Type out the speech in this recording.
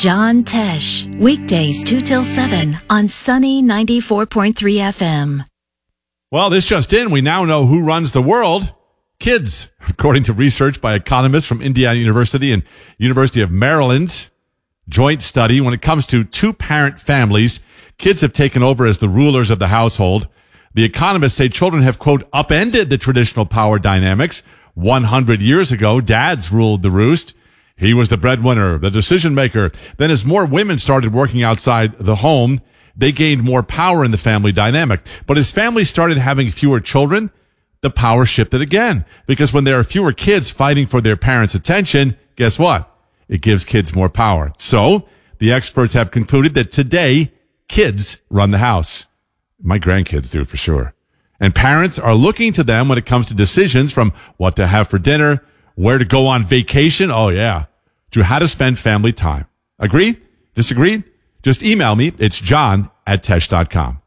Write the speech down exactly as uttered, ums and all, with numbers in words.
John Tesh, weekdays two till seven on Sunny ninety-four point three F M. Well, this just in, we now know who runs the world. Kids, according to research by economists from Indiana University and University of Maryland. Joint study, when it comes to two-parent families, kids have taken over as the rulers of the household. The economists say children have, quote, upended the traditional power dynamics. one hundred years ago, dads ruled the roost. He was the breadwinner, the decision maker. Then as more women started working outside the home, they gained more power in the family dynamic. But as families started having fewer children, the power shifted again. Because when there are fewer kids fighting for their parents' attention, guess what? It gives kids more power. So the experts have concluded that today, kids run the house. My grandkids do for sure. And parents are looking to them when it comes to decisions from what to have for dinner, where to go on vacation, oh yeah, to how to spend family time. Agree? Disagree? Just email me. It's john at tesh dot com.